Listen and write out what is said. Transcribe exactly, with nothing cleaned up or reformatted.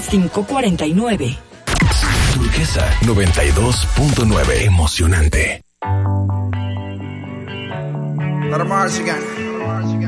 cinco cuarenta y nueve. Turquesa noventa y dos punto nueve. Emocionante. Let 'em march again.